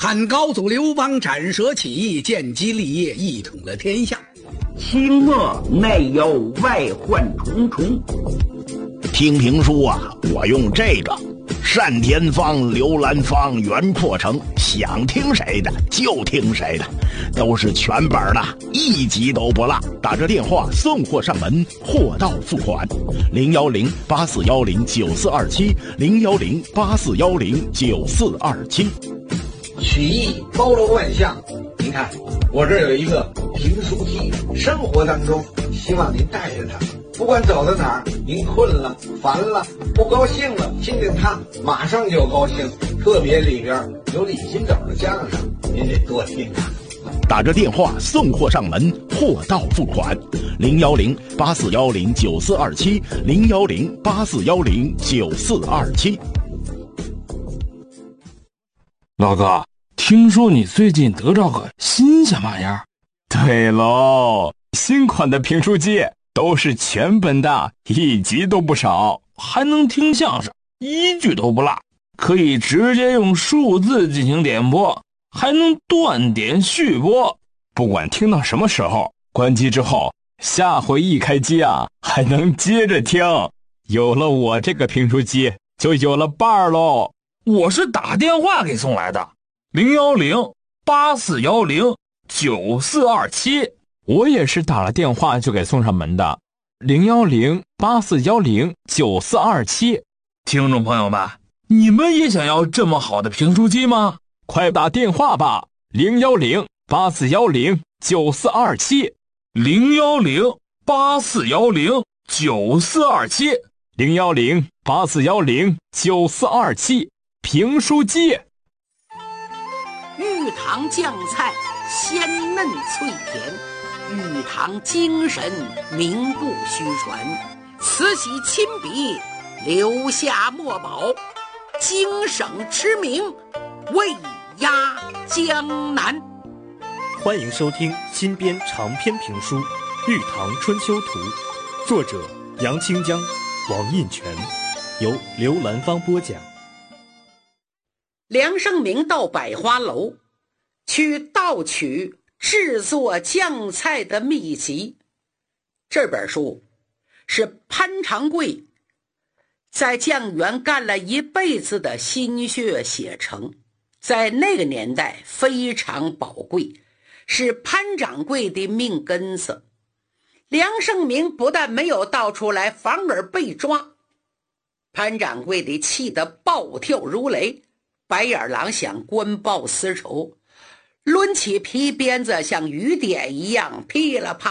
汉高祖刘邦斩蛇起义，建基立业，一统了天下。 清末内忧外患重重。 听评书啊，我用这个单田芳、刘兰芳、袁阔成，想听谁的就听谁的，都是全本的，一集都不落。打着电话送货上门，货到付款。010-8410-9427，010-8410-9427。 曲艺包罗万象，您看我这有一个评书机，生活当中希望您带着它，不管走到哪儿，您困了、烦了、不高兴了，听听它，马上就高兴。特别里边有李金斗的相声，您得多听啊。 打着电话送货上门，货到付款。010-8410-9427，010-8410-9427。 老哥，听说你最近得着个新鲜玩意儿？ 对喽，新款的评书机都是全本的，一集都不少， 还能听相声，一句都不落，可以直接用数字进行点播，还能断点续播。 不管听到什么时候，关机之后，下回一开机啊，还能接着听。有了我这个评书机，就有了伴儿喽。 我是打电话给送来的，010-8410-9427。 我也是打了电话就给送上门的，010-8410-9427。 听众朋友们，你们也想要这么好的评书机吗？ 快打电话吧，010-8410-9427， 010-8410-9427， 010-8410-9427。评书机。 玉堂酱菜鲜嫩脆甜，玉堂精神名不虚传，慈禧亲笔留下墨宝，京省驰名，威压江南。 欢迎收听新编长篇评书《玉堂春秋图》，作者杨清江、王印全，由刘兰芳播讲。 梁胜明到百花楼去盗取制作酱菜的秘籍。这本书是潘长贵在酱园干了一辈子的心血写成，在那个年代非常宝贵，是潘掌柜的命根子。梁胜明不但没有盗出来，反而被抓。潘掌柜的气得暴跳如雷，白眼狼想官报私仇，抡起皮鞭子像雨点一样噼里啪啦